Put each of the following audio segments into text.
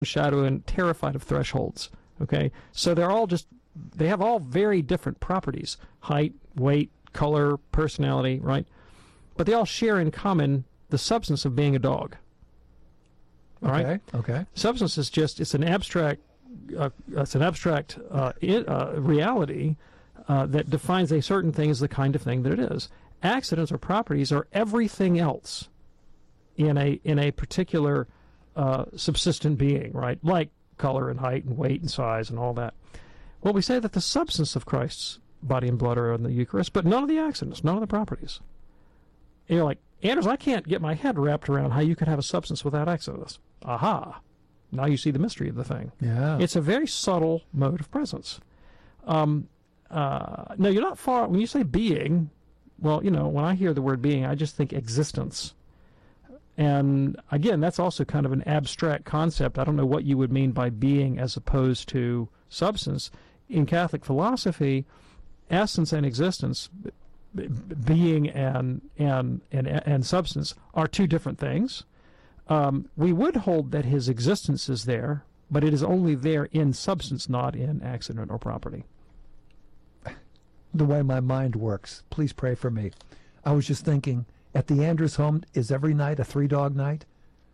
shadow and terrified of thresholds. Okay, so they have all very different properties: height, weight, color, personality, right? But they all share in common the substance of being a dog. All right? Okay. Substance is it's an abstract reality that defines a certain thing as the kind of thing that it is. Accidents or properties are everything else in a particular subsistent being, right? Like color and height and weight and size and all that. Well, we say that the substance of Christ's body and blood are in the Eucharist, but none of the accidents, none of the properties. And you're like, Anders, I can't get my head wrapped around how you could have a substance without accidents. Aha! Now you see the mystery of the thing. Yeah. It's a very subtle mode of presence. No, you're not far. When you say being, well, when I hear the word being, I just think existence. And again, that's also kind of an abstract concept. I don't know what you would mean by being as opposed to substance. In Catholic philosophy, essence and existence, being and substance, are two different things. We would hold that his existence is there, but it is only there in substance, not in accident or property. The way my mind works, please pray for me. I was just thinking, at the Anders home, is every night a 3-dog night?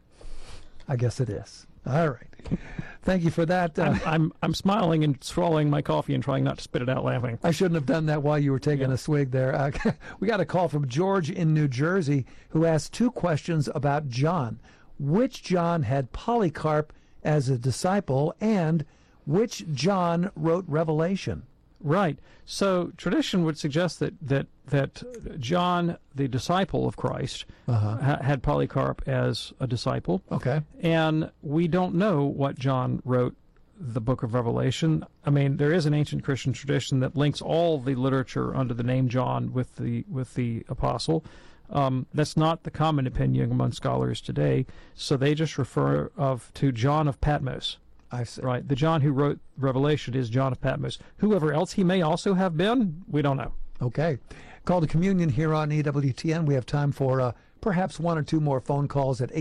I guess it is. All right. Thank you for that. I'm smiling and swallowing my coffee and trying not to spit it out laughing. I shouldn't have done that while you were taking a swig there. We got a call from George in New Jersey who asked 2 questions about John. Which John had Polycarp as a disciple, and which John wrote Revelation? Right. So tradition would suggest that John, the disciple of Christ, had Polycarp as a disciple. Okay. And we don't know what John wrote the book of Revelation. I mean, there is an ancient Christian tradition that links all the literature under the name John with the apostle. That's not the common opinion among scholars today. So they just refer to John of Patmos. I see. Right. The John who wrote Revelation is John of Patmos. Whoever else he may also have been, we don't know. Okay. Call to communion here on EWTN. We have time for perhaps 1 or 2 more phone calls at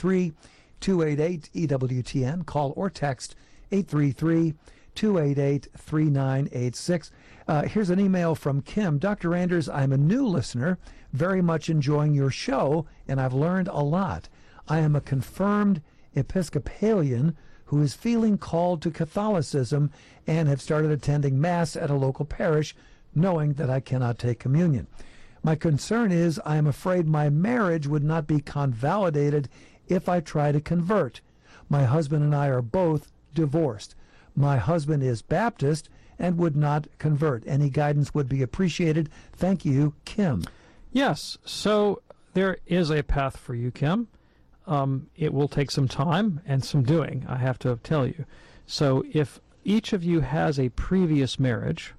833-288-EWTN. Call or text 833-288-3986. Here's an email from Kim. Dr. Anders, I'm a new listener, very much enjoying your show, and I've learned a lot. I am a confirmed Episcopalian who is feeling called to Catholicism and have started attending Mass at a local parish, knowing that I cannot take communion. My concern is I am afraid my marriage would not be convalidated if I try to convert. My husband and I are both divorced. My husband is Baptist and would not convert. Any guidance would be appreciated. Thank you, Kim. Yes, so there is a path for you, Kim. It will take some time and some doing, I have to tell you. So if each of you has a previous marriage,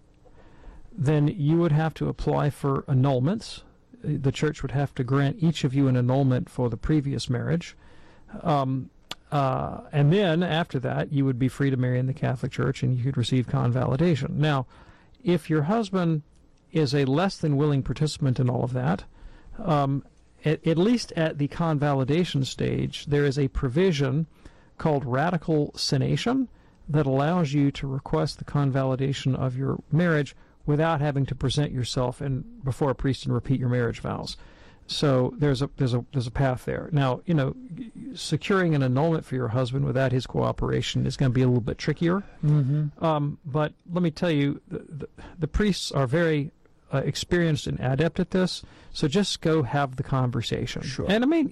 then you would have to apply for annulments. The church would have to grant each of you an annulment for the previous marriage. And then after that, you would be free to marry in the Catholic Church and you could receive convalidation. Now, if your husband is a less than willing participant in all of that, at least at the convalidation stage, there is a provision called radical synation that allows you to request the convalidation of your marriage without having to present yourself before a priest and repeat your marriage vows. So there's a path there. Now, securing an annulment for your husband without his cooperation is going to be a little bit trickier. Mm-hmm. But let me tell you, the priests are very experienced and adept at this, so just go have the conversation. Sure. And I mean,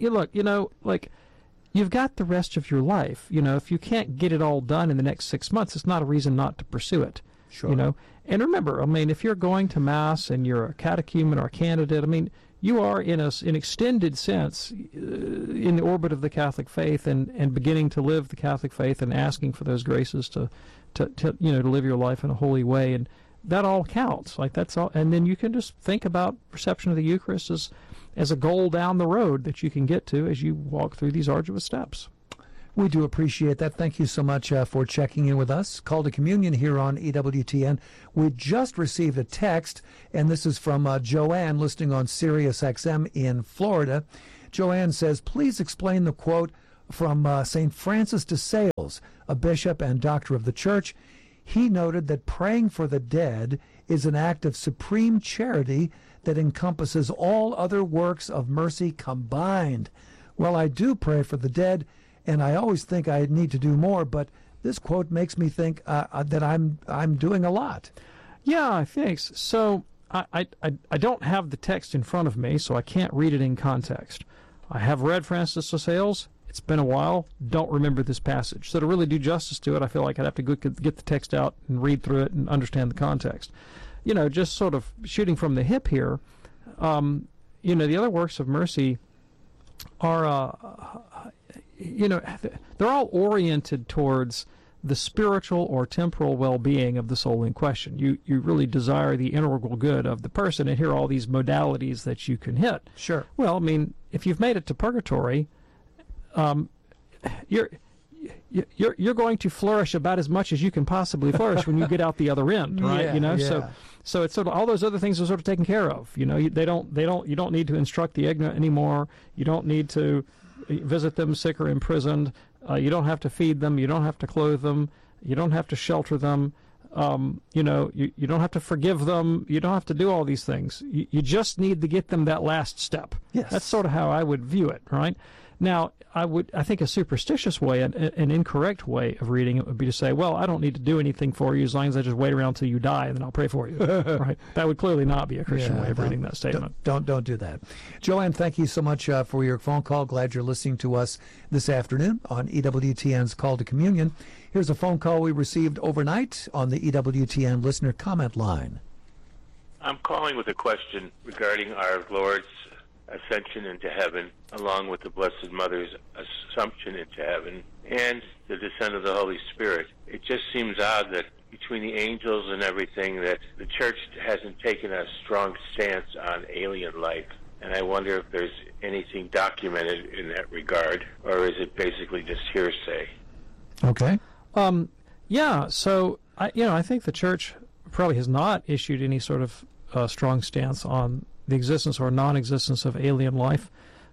you've got the rest of your life. If you can't get it all done in the next 6 months, it's not a reason not to pursue it. Sure. And remember, I mean, if you're going to Mass and you're a catechumen or a candidate, I mean, you are in an extended sense in the orbit of the Catholic faith and beginning to live the Catholic faith and asking for those graces to live your life in a holy way, and that all counts. Like, that's all. And then you can just think about reception of the Eucharist as a goal down the road that you can get to as you walk through these arduous steps. We do appreciate that. Thank you so much for checking in with us. Call to communion here on EWTN. We just received a text, and this is from Joanne, listening on Sirius XM in Florida. Joanne says, please explain the quote, from St. Francis de Sales, a bishop and doctor of the church. He noted that praying for the dead is an act of supreme charity that encompasses all other works of mercy combined. Well, I do pray for the dead, and I always think I need to do more, but this quote makes me think that I'm doing a lot. Yeah, thanks. So I don't have the text in front of me, so I can't read it in context. I have read Francis de Sales. It's been a while. Don't remember this passage. So to really do justice to it, I feel like I'd have to get the text out and read through it and understand the context. You know, just sort of shooting from the hip here, you know, the other works of mercy are, you know, they're all oriented towards the spiritual or temporal well-being of the soul in question. You really desire the integral good of the person, and here are all these modalities that you can hit. Sure. Well, I mean, if you've made it to purgatory, you're going to flourish about as much as you can possibly flourish when you get out the other end, right? Yeah, you know, yeah. so it's sort of all those other things are sort of taken care of. You know, you don't need to instruct the ignorant anymore. You don't need to visit them sick or imprisoned. You don't have to feed them. You don't have to clothe them. You don't have to shelter them. You know, you don't have to forgive them. You don't have to do all these things. You just need to get them that last step. Yes. That's sort of how I would view it, right? Now, I think a superstitious way, an incorrect way of reading it would be to say, well, I don't need to do anything for you as long as I just wait around till you die and then I'll pray for you. Right? That would clearly not be a Christian way of reading that statement. Don't do that. Joanne, thank you so much for your phone call. Glad you're listening to us this afternoon on EWTN's Call to Communion. Here's a phone call we received overnight on the EWTN listener comment line. I'm calling with a question regarding our Lord's ascension into heaven, along with the Blessed Mother's assumption into heaven, and the descent of the Holy Spirit. It just seems odd that between the angels and everything that the Church hasn't taken a strong stance on alien life. And I wonder if there's anything documented in that regard, or is it basically just hearsay? Okay. Yeah, so I think the Church probably has not issued any sort of strong stance on the existence or non-existence of alien life,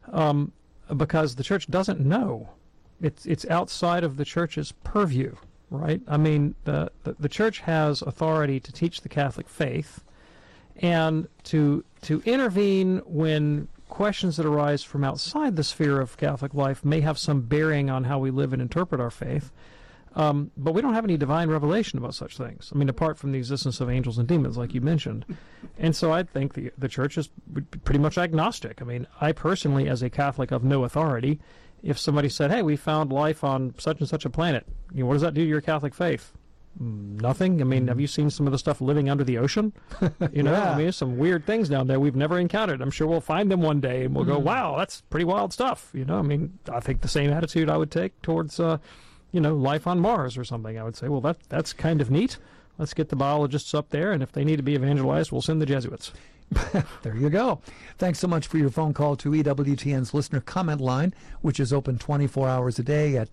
because the Church doesn't know. It's outside of the Church's purview, right? I mean, the Church has authority to teach the Catholic faith and to intervene when questions that arise from outside the sphere of Catholic life may have some bearing on how we live and interpret our faith. But we don't have any divine revelation about such things. I mean, apart from the existence of angels and demons, like you mentioned. And so I think the Church is pretty much agnostic. I mean, I personally, as a Catholic of no authority, if somebody said, hey, we found life on such and such a planet, what does that do to your Catholic faith? Nothing. I mean, have you seen some of the stuff living under the ocean? Yeah. I mean, there's some weird things down there we've never encountered. I'm sure we'll find them one day and we'll go, wow, that's pretty wild stuff. I mean, I think the same attitude I would take towards life on Mars or something. I would say, well, that's kind of neat. Let's get the biologists up there, and if they need to be evangelized, we'll send the Jesuits. There you go. Thanks so much for your phone call to EWTN's listener comment line, which is open 24 hours a day at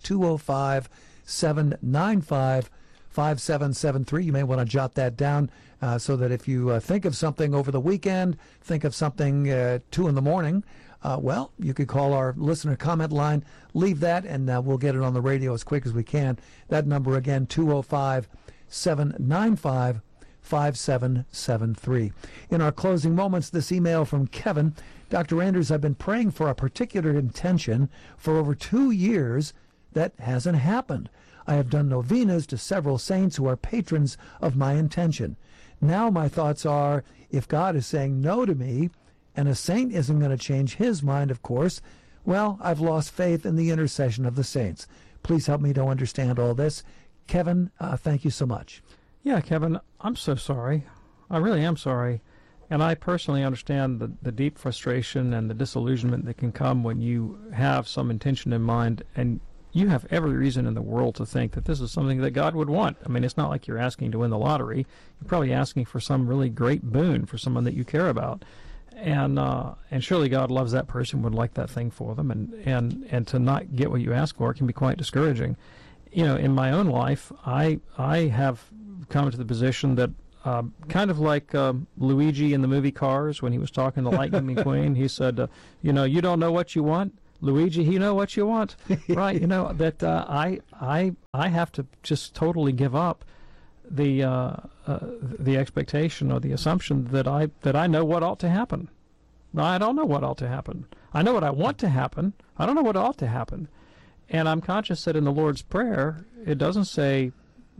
205-795-5773. You may want to jot that down so that if you think of something over the weekend, think of something 2 in the morning, well, you could call our listener comment line, leave that, and we'll get it on the radio as quick as we can. That number again, 205-795-5773. In our closing moments, this email from Kevin. Dr. Anders, I've been praying for a particular intention for over 2 years that hasn't happened. I have done novenas to several saints who are patrons of my intention. Now my thoughts are, if God is saying no to me, and a saint isn't going to change his mind, of course, well, I've lost faith in the intercession of the saints. Please help me to understand all this. Kevin, thank you so much. Yeah, Kevin, I'm so sorry. I really am sorry. And I personally understand the deep frustration and the disillusionment that can come when you have some intention in mind and you have every reason in the world to think that this is something that God would want. I mean, it's not like you're asking to win the lottery. You're probably asking for some really great boon for someone that you care about. And surely God loves that person, would like that thing for them, and to not get what you ask for can be quite discouraging. In my own life, I have come to the position that kind of like Luigi in the movie Cars when he was talking to Lightning McQueen, he said, you don't know what you want? Luigi, you know what you want, right? That I have to just totally give up the expectation or the assumption that I know what ought to happen. No, I don't know what ought to happen. I know what I want to happen. I don't know what ought to happen. And I'm conscious that in the Lord's Prayer, it doesn't say,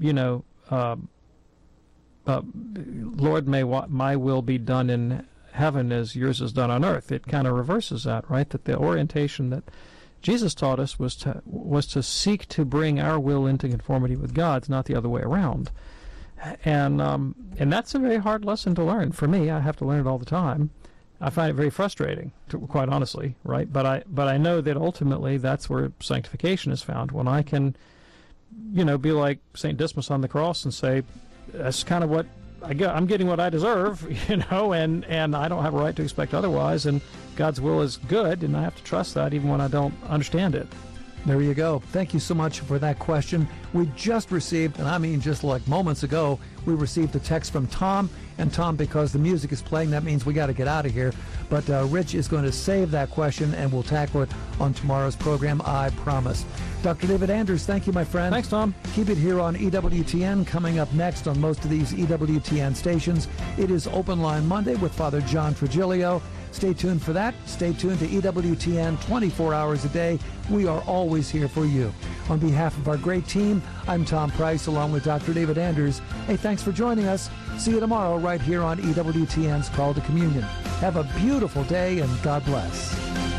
Lord, may my will be done in heaven as yours is done on earth. It kind of reverses that, right? That the orientation that Jesus taught us was to seek to bring our will into conformity with God's, not the other way around. And that's a very hard lesson to learn. For me, I have to learn it all the time. I find it very frustrating, quite honestly, right? But I know that ultimately that's where sanctification is found, when I can, be like St. Dismas on the cross and say, that's kind of what I'm getting what I deserve, and I don't have a right to expect otherwise, and God's will is good, and I have to trust that even when I don't understand it. There you go. Thank you so much for that question. We just received, and I mean just like moments ago, we received a text from Tom. And Tom, because the music is playing, that means we got to get out of here. But Rich is going to save that question, and we'll tackle it on tomorrow's program, I promise. Dr. David Anders, thank you, my friend. Thanks, Tom. Keep it here on EWTN. Coming up next on most of these EWTN stations, it is Open Line Monday with Father John Trigilio. Stay tuned for that. Stay tuned to EWTN 24 hours a day. We are always here for you. On behalf of our great team, I'm Tom Price along with Dr. David Anders. Hey, thanks for joining us. See you tomorrow right here on EWTN's Call to Communion. Have a beautiful day and God bless.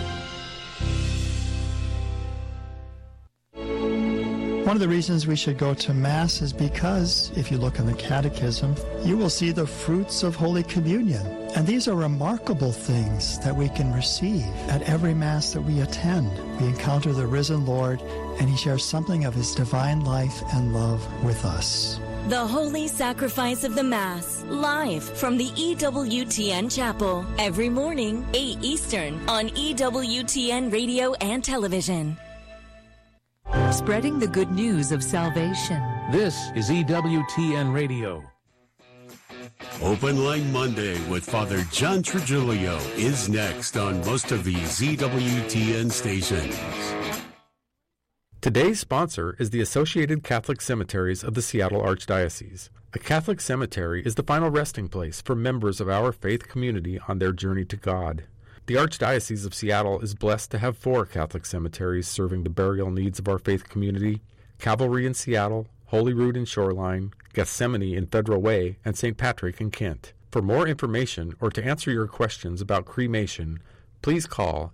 One of the reasons we should go to Mass is because, if you look in the Catechism, you will see the fruits of Holy Communion. And these are remarkable things that we can receive at every Mass that we attend. We encounter the risen Lord, and He shares something of His divine life and love with us. The Holy Sacrifice of the Mass, live from the EWTN Chapel, every morning, 8 Eastern, on EWTN Radio and Television. Spreading the good news of salvation. This is EWTN Radio. Open Line Monday with Father John Trigilio is next on most of these EWTN stations. Today's sponsor is the Associated Catholic Cemeteries of the Seattle Archdiocese. A Catholic cemetery is the final resting place for members of our faith community on their journey to God. The Archdiocese of Seattle is blessed to have 4 Catholic cemeteries serving the burial needs of our faith community: Calvary in Seattle, Holyrood in Shoreline, Gethsemane in Federal Way, and St. Patrick in Kent. For more information or to answer your questions about cremation, please call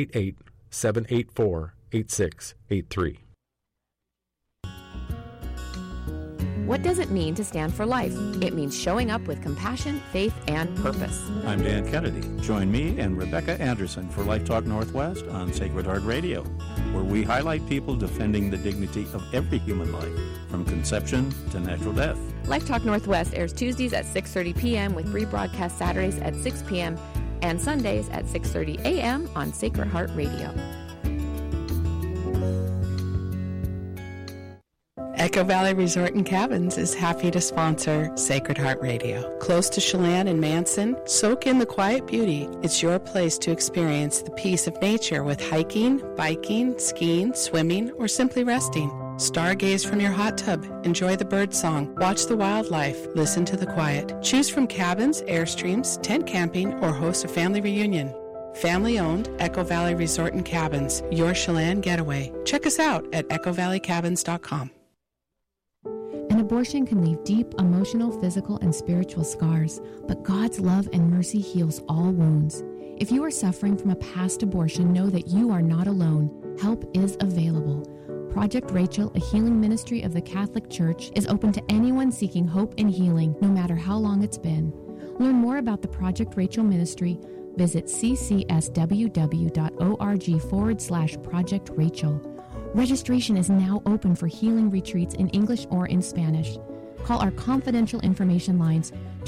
888-784-8683. What does it mean to stand for life? It means showing up with compassion, faith, and purpose. I'm Dan Kennedy. Join me and Rebecca Anderson for Life Talk Northwest on Sacred Heart Radio, where we highlight people defending the dignity of every human life, from conception to natural death. Life Talk Northwest airs Tuesdays at 6:30 p.m. with rebroadcast Saturdays at 6 p.m. and Sundays at 6:30 a.m. on Sacred Heart Radio. Echo Valley Resort and Cabins is happy to sponsor Sacred Heart Radio. Close to Chelan and Manson, soak in the quiet beauty. It's your place to experience the peace of nature with hiking, biking, skiing, swimming, or simply resting. Stargaze from your hot tub, enjoy the bird song, watch the wildlife, listen to the quiet. Choose from cabins, Airstreams, tent camping, or host a family reunion. Family-owned Echo Valley Resort and Cabins, your Chelan getaway. Check us out at echovalleycabins.com. An abortion can leave deep emotional, physical, and spiritual scars, but God's love and mercy heals all wounds. If you are suffering from a past abortion, know that you are not alone. Help is available. Project Rachel, a healing ministry of the Catholic Church, is open to anyone seeking hope and healing, no matter how long it's been. Learn more about the Project Rachel ministry. Visit ccsww.org/Project Rachel. Registration is now open for healing retreats in English or in Spanish. Call our confidential information lines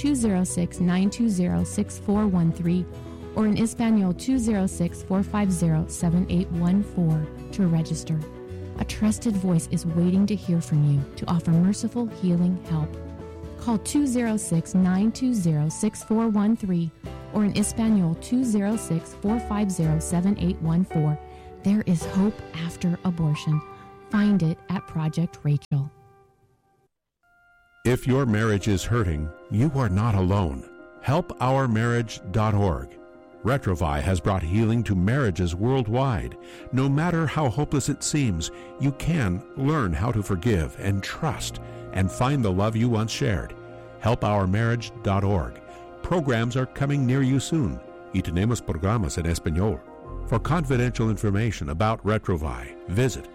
206-920-6413 or in Espanol 206-450-7814 to register. A trusted voice is waiting to hear from you to offer merciful healing help. Call 206-920-6413 or in Espanol 206-450-7814. There is hope after abortion. Find it at Project Rachel. If your marriage is hurting, you are not alone. HelpOurMarriage.org. Retrovai has brought healing to marriages worldwide. No matter how hopeless it seems, you can learn how to forgive and trust and find the love you once shared. HelpOurMarriage.org. Programs are coming near you soon. Y tenemos programas en español. For confidential information about Retrovai, visit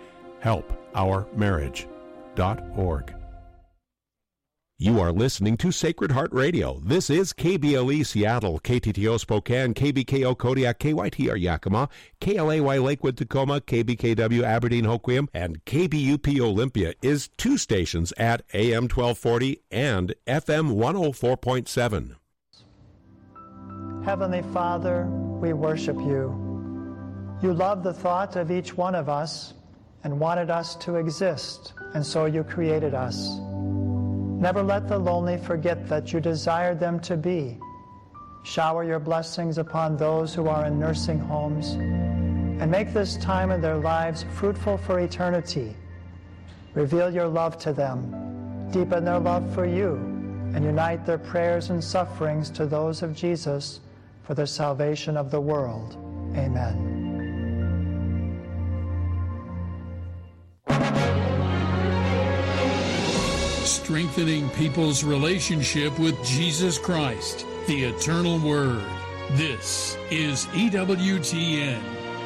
HelpOurMarriage.org. You are listening to Sacred Heart Radio. This is KBLE Seattle, KTTO Spokane, KBKO Kodiak, KYTR Yakima, KLAY Lakewood Tacoma, KBKW Aberdeen Hoquiam, and KBUP Olympia is 2 stations at AM 1240 and FM 104.7. Heavenly Father, we worship you. You love the thought of each one of us and wanted us to exist, and so you created us. Never let the lonely forget that you desired them to be. Shower your blessings upon those who are in nursing homes, and make this time in their lives fruitful for eternity. Reveal your love to them, deepen their love for you, and unite their prayers and sufferings to those of Jesus for the salvation of the world. Amen. Strengthening people's relationship with Jesus Christ, the Eternal Word. This is EWTN.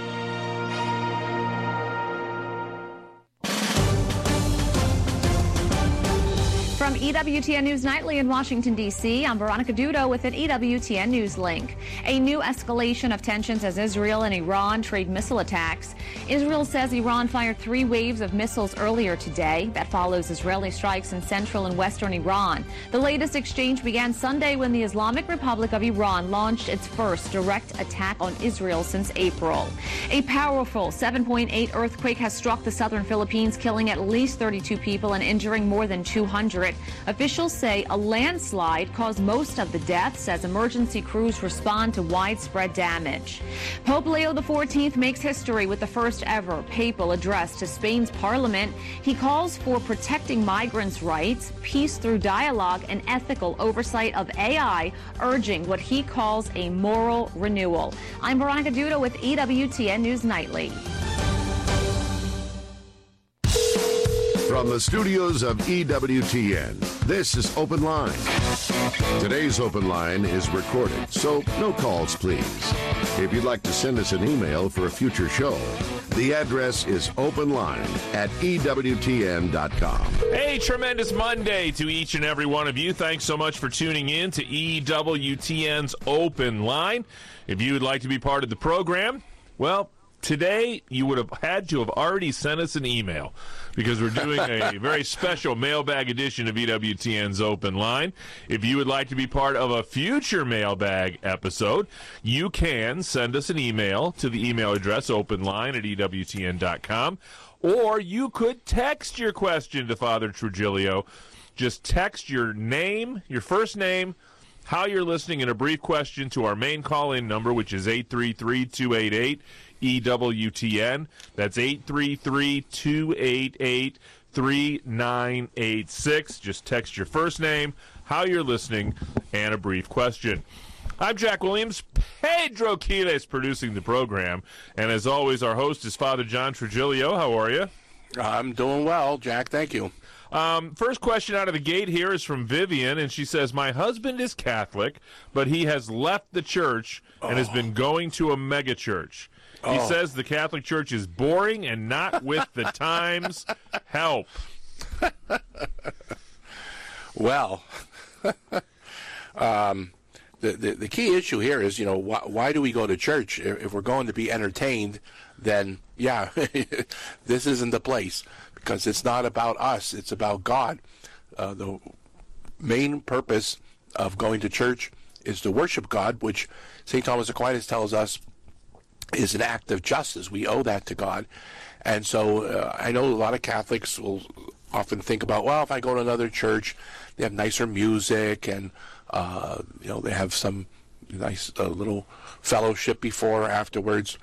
From EWTN News Nightly in Washington, D.C., I'm Veronica Dudo with an EWTN News link. A new escalation of tensions as Israel and Iran trade missile attacks. Israel says Iran fired 3 waves of missiles earlier today. That follows Israeli strikes in central and western Iran. The latest exchange began Sunday when the Islamic Republic of Iran launched its first direct attack on Israel since April. A powerful 7.8 earthquake has struck the southern Philippines, killing at least 32 people and injuring more than 200. Officials say a landslide caused most of the deaths as emergency crews respond to widespread damage. Pope Leo XIV makes history with the first ever papal address to Spain's parliament. He calls for protecting migrants' rights, peace through dialogue, and ethical oversight of AI, urging what he calls a moral renewal. I'm Veronica Dudo with EWTN News Nightly. From the studios of EWTN, this is Open Line. Today's Open Line is recorded, so no calls, please. If you'd like to send us an email for a future show, the address is openline@EWTN.com. Hey, tremendous Monday to each and every one of you. Thanks so much for tuning in to EWTN's Open Line. If you would like to be part of the program, well, today you would have had to have already sent us an email because we're doing a very special mailbag edition of EWTN's Open Line. If you would like to be part of a future mailbag episode, you can send us an email to the email address openline@EWTN.com, or you could text your question to Father Trujillo. Just text your name, your first name, how you're listening, and a brief question to our main call-in number, which is 833-288-EWTN. That's 833-288-3986. Just text your first name, how you're listening, and a brief question. I'm Jack Williams. Pedro Quiles producing the program. And as always, our host is Father John Trujillo. How are you? I'm doing well, Jack. Thank you. First question out of the gate here is from Vivian, and she says, my husband is Catholic, but he has left the church and has been going to a megachurch. He says the Catholic Church is boring and not with the times. Help. Well, the key issue here is, why do we go to church? If we're going to be entertained, then, yeah, this isn't the place, because it's not about us. It's about God. The main purpose of going to church is to worship God, which St. Thomas Aquinas tells us is an act of justice. We owe that to God. And so I know a lot of Catholics will often think about, well, if I go to another church, they have nicer music and, they have some nice little fellowship before or afterwards.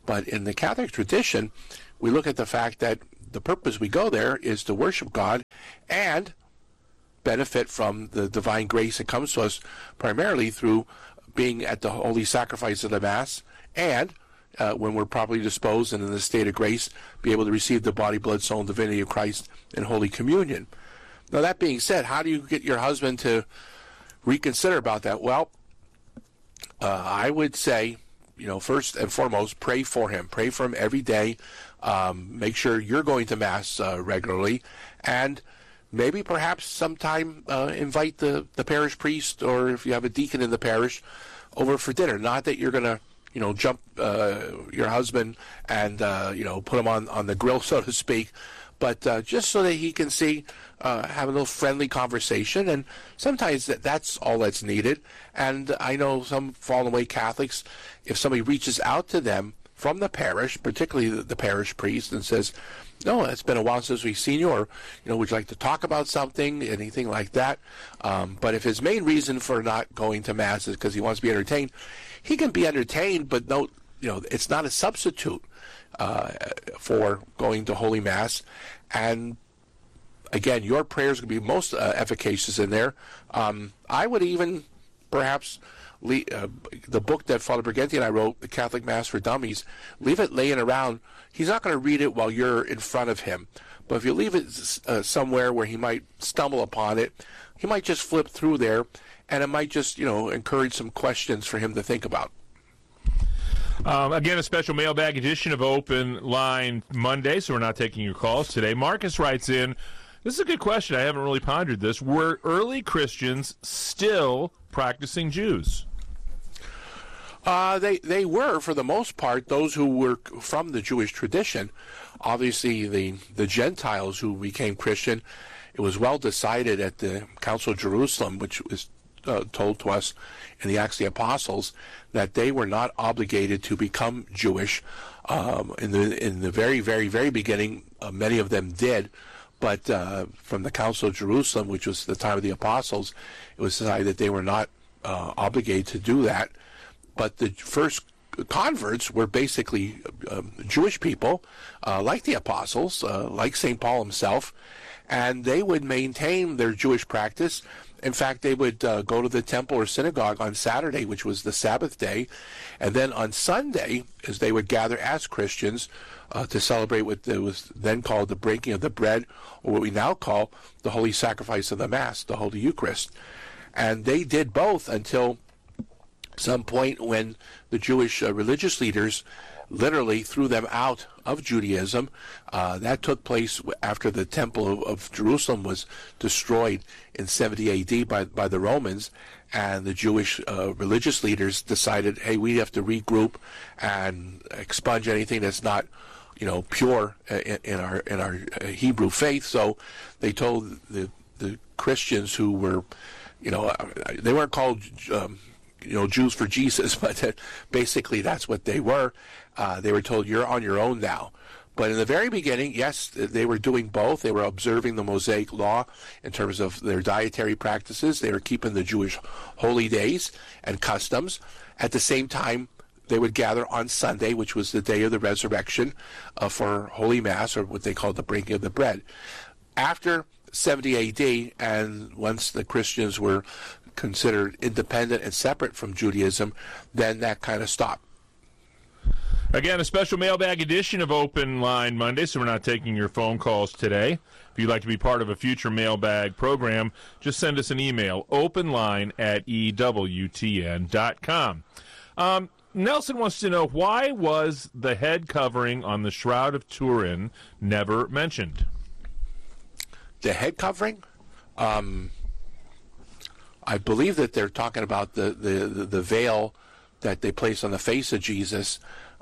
But in the Catholic tradition, we look at the fact that the purpose we go there is to worship God and benefit from the divine grace that comes to us primarily through being at the holy sacrifice of the Mass, and when we're properly disposed and in the state of grace, be able to receive the body, blood, soul, and divinity of Christ in Holy Communion. Now, that being said, how do you get your husband to reconsider about that? Well, I would say, first and foremost, pray for him. Pray for him every day. Make sure you're going to Mass regularly, and maybe perhaps sometime invite the parish priest, or if you have a deacon in the parish, over for dinner. Not that you're going to jump your husband and put him on the grill, so to speak, but just so that he can see, have a little friendly conversation. And sometimes that's all that's needed. And I know some fallen away Catholics, if somebody reaches out to them from the parish, particularly the parish priest, and says, "No, it's been a while since we've seen you," or would you like to talk about something, anything like that. But if his main reason for not going to Mass is because he wants to be entertained, he can be entertained, but no, it's not a substitute for going to Holy Mass. And again, your prayers can be most efficacious in there. I would even perhaps the book that Father Briganti and I wrote, The Catholic Mass for Dummies, leave it laying around. He's not going to read it while you're in front of him. But if you leave it somewhere where he might stumble upon it, he might just flip through there, and it might just, encourage some questions for him to think about. Again, a special mailbag edition of Open Line Monday, so we're not taking your calls today. Marcus writes in, this is a good question. I haven't really pondered this. Were early Christians still practicing Jews? They were, for the most part, those who were from the Jewish tradition. Obviously, the Gentiles who became Christian, it was well decided at the Council of Jerusalem, which was told to us in the Acts of the Apostles, that they were not obligated to become Jewish. In the very, very, very beginning, many of them did. But from the Council of Jerusalem, which was the time of the Apostles, it was decided that they were not obligated to do that. But the first converts were basically Jewish people, like the Apostles, like St. Paul himself, and they would maintain their Jewish practice. In fact, they would go to the temple or synagogue on Saturday, which was the Sabbath day, and then on Sunday, as they would gather as Christians to celebrate what was then called the breaking of the bread, or what we now call the Holy Sacrifice of the Mass, the Holy Eucharist. And they did both until some point when the Jewish religious leaders literally threw them out of Judaism. That took place after the Temple of Jerusalem was destroyed in 70 A.D. by the Romans, and the Jewish religious leaders decided, hey, we have to regroup and expunge anything that's not, pure in our Hebrew faith. So they told the Christians who were, they weren't called Jews for Jesus, but basically that's what they were. They were told, you're on your own now. But in the very beginning, yes, they were doing both. They were observing the Mosaic law in terms of their dietary practices. They were keeping the Jewish holy days and customs. At the same time, they would gather on Sunday, which was the day of the resurrection, for Holy Mass, or what they called the breaking of the bread. After 70 A.D., and once the Christians were considered independent and separate from Judaism, then that kind of stopped. Again, a special mailbag edition of Open Line Monday, so we're not taking your phone calls today. If you'd like to be part of a future mailbag program, just send us an email, openline@ewtn.com. Nelson wants to know, why was the head covering on the Shroud of Turin never mentioned? The head covering? I believe that they're talking about the veil that they place on the face of Jesus.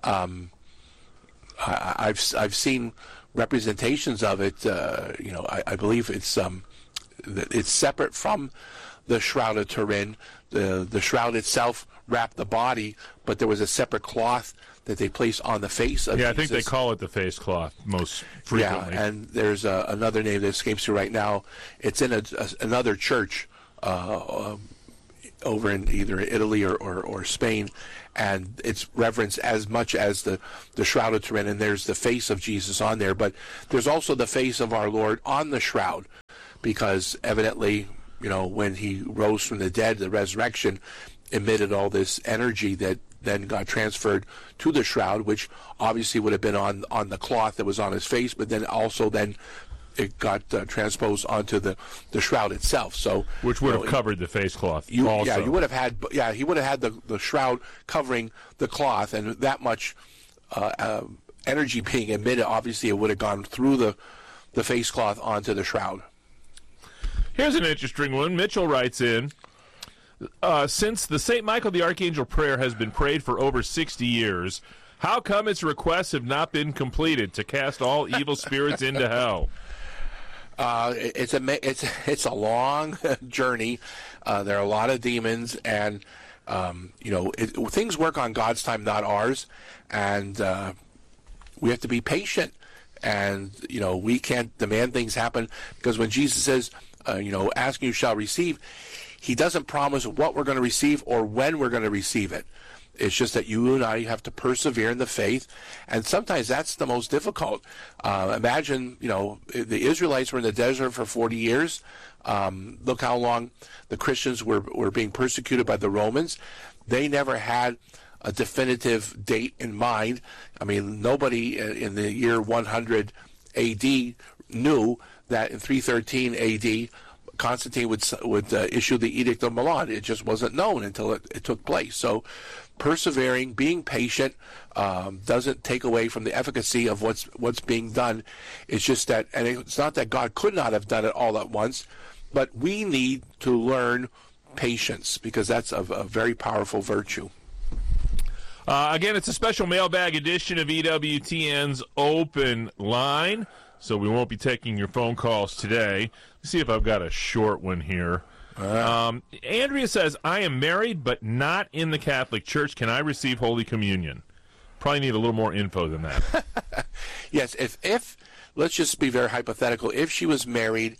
I've seen representations of it. I believe it's separate from the Shroud of Turin. The shroud itself wrapped the body, but there was a separate cloth that they place on the face of Jesus. I think they call it the face cloth most frequently. Yeah, and there's another name that escapes me right now. It's in another church over in either Italy or Spain, and it's reverenced as much as the Shroud of Turin, and there's the face of Jesus on there, but there's also the face of our Lord on the shroud, because evidently, when he rose from the dead, the resurrection emitted all this energy that then got transferred to the shroud, which obviously would have been on the cloth that was on his face, but then it got transposed onto the shroud itself. So, which would have covered the face cloth. He would have had the shroud covering the cloth, and that much energy being emitted. Obviously, it would have gone through the face cloth onto the shroud. Here's an interesting one. Mitchell writes in, since the St. Michael the Archangel prayer has been prayed for over 60 years, how come its requests have not been completed to cast all evil spirits into hell? It's a long journey. There are a lot of demons, and things work on God's time, not ours. And we have to be patient. And we can't demand things happen, because when Jesus says, "Ask and you shall receive," He doesn't promise what we're going to receive or when we're going to receive it. It's just that you and I have to persevere in the faith, and sometimes that's the most difficult. Imagine, the Israelites were in the desert for 40 years. Look how long the Christians were being persecuted by the Romans. They never had a definitive date in mind. I mean, nobody in the year 100 A.D. knew that in 313 A.D. Constantine would issue the Edict of Milan. It just wasn't known until it took place. So persevering, being patient, doesn't take away from the efficacy of what's being done. It's just that, and it's not that God could not have done it all at once, but we need to learn patience, because that's a very powerful virtue. Again, it's a special mailbag edition of EWTN's Open Line, so we won't be taking your phone calls today. Let's see if I've got a short one here. Andrea says, I am married but not in the Catholic Church. Can I receive Holy Communion? Probably need a little more info than that. Yes, if let's just be very hypothetical. If she was married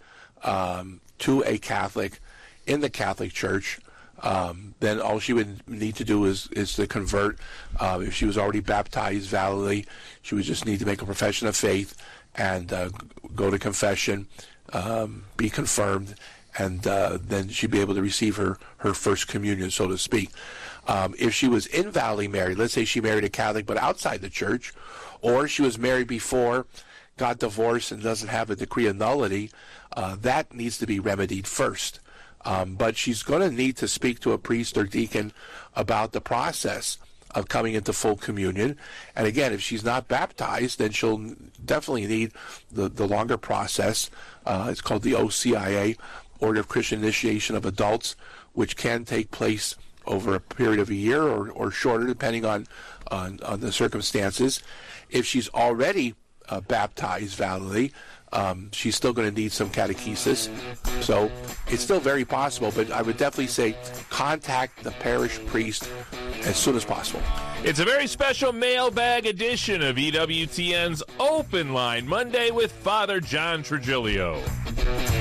to a Catholic in the Catholic Church, then all she would need to do is to convert. If she was already baptized validly, she would just need to make a profession of faith and go to confession, be confirmed, and then she'd be able to receive her first communion, so to speak. If she was invalidly married, let's say she married a Catholic but outside the church, or she was married before, got divorced, and doesn't have a decree of nullity, that needs to be remedied first. But she's going to need to speak to a priest or deacon about the process of coming into full communion. And again, if she's not baptized, then she'll definitely need the longer process. It's called the OCIA, Order of Christian Initiation of Adults, which can take place over a period of a year or shorter, depending on the circumstances. If she's already baptized validly, she's still going to need some catechesis. So it's still very possible, but I would definitely say contact the parish priest as soon as possible. It's a very special mailbag edition of EWTN's Open Line, Monday with Father John Trigilio.